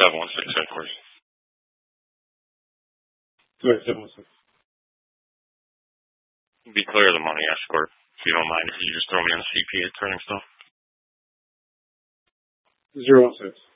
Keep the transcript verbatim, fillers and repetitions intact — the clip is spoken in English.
seven one six headquarters. Two eight seven one six. Be clear of the money escort, if you don't mind. If you just throw me on the C P A turning stuff. Zero one six.